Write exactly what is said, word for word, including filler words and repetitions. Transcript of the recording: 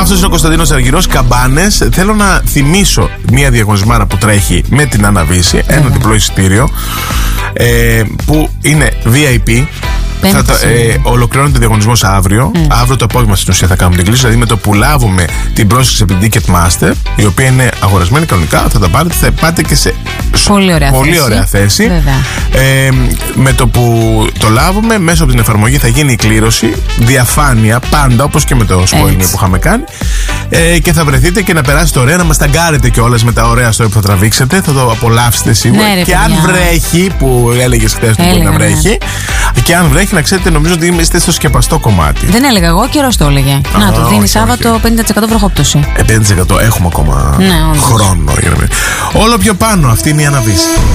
αυτός είναι ο Κωνσταντίνος Αργυρός. Καμπάνες. Θέλω να θυμίσω μία διαγωνισμάρα που τρέχει με την Αναβίση. Ένα διπλό εισιτήριο ε, που είναι βι άι πι. Θα το, ε, ολοκληρώνεται ο διαγωνισμός αύριο. Mm. Αύριο το απόγευμα στην ουσία θα κάνουμε την κλίση. Δηλαδή με το που λάβουμε την πρόσκληση από την Ticketmaster, η οποία είναι αγορασμένη κανονικά, θα τα πάρετε, θα πάτε και σε πολύ ωραία πολύ θέση. Ωραία θέση. Ε, με το που το λάβουμε, μέσω από την εφαρμογή θα γίνει η κλήρωση. Διαφάνεια πάντα, όπως και με το spoiling που είχαμε κάνει. Ε, και θα βρεθείτε και να περάσετε ωραία, να μας ταγκάρετε κιόλας με τα ωραία story που θα τραβήξετε. Θα το απολαύσετε σίγουρα. Ναι, και αν βρέχει, που έλεγες χθες ότι μπορεί να βρέχει, ναι. Και αν βρέχει, να ξέρετε, νομίζω ότι είστε στο σκεπαστό κομμάτι. Δεν έλεγα εγώ, καιρός το έλεγε. Α, να το δίνει Σάββατο okay. πενήντα τοις εκατό βροχόπτωση. Ε, πενήντα τοις εκατό έχουμε ακόμα ναι, χρόνο. Όλο πιο πάνω, αυτή είναι η Αναβίση.